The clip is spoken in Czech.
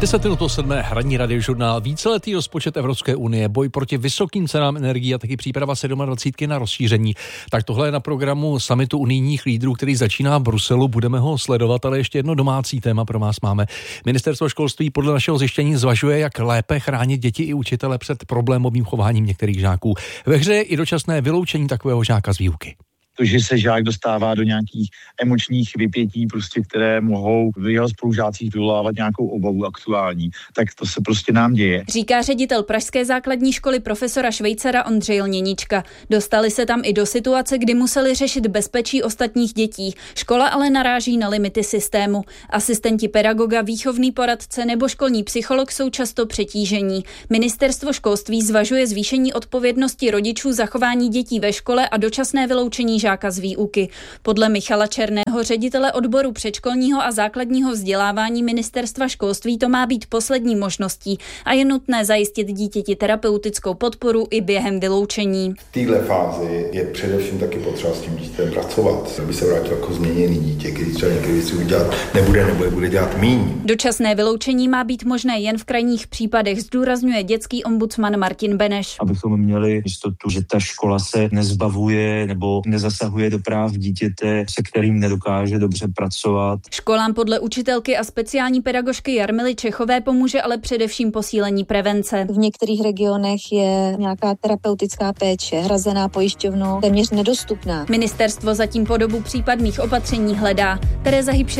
10:07. Hradní radiožurnál, víceletý rozpočet Evropské unie, boj proti vysokým cenám energií a taky příprava 27 na rozšíření. Tak tohle je na programu summitu unijních lídrů, který začíná v Bruselu. Budeme ho sledovat, ale ještě jedno domácí téma pro vás máme. Ministerstvo školství podle našeho zjištění zvažuje, jak lépe chránit děti i učitele před problémovým chováním některých žáků. Ve hře je i dočasné vyloučení takového žáka z výuky. To, že se žák dostává do nějakých emočních vypětí, prostě, které mohou v jeho spolužácích vyvolávat nějakou obavu aktuální, tak to se prostě nám děje. Říká ředitel pražské základní školy profesora Švejcara Ondřej Lněnička. Dostali se tam i do situace, kdy museli řešit bezpečí ostatních dětí. Škola ale naráží na limity systému. Asistenti pedagoga, výchovný poradce nebo školní psycholog jsou často přetížení. Ministerstvo školství zvažuje zvýšení odpovědnosti rodičů za chování dětí ve škole a dočasné vyloučení žáka z výuky. Podle Michala Černého, ředitele odboru předškolního a základního vzdělávání Ministerstva školství, to má být poslední možností a je nutné zajistit dítěti terapeutickou podporu i během vyloučení. V téhle fázi je především taky potřeba s tím dítětem pracovat, aby se vrátil jako změněný dítě, který třeba někdy věci udělat nebude nebo je bude dělat míň. Dočasné vyloučení má být možné jen v krajních případech, zdůrazňuje dětský ombudsman Martin Beneš. Abychom měli jistotu, že ta škola se nezbavuje nebo nezasahuje do práv dítěte, se kterým nedokáže dobře pracovat. Školám podle učitelky a speciální pedagožky Jarmily Čechové pomůže ale především posílení prevence. V některých regionech je nějaká terapeutická péče hrazená pojišťovnou téměř nedostupná. Ministerstvo zatím podobu případných opatření hledá. Tereza Hybš,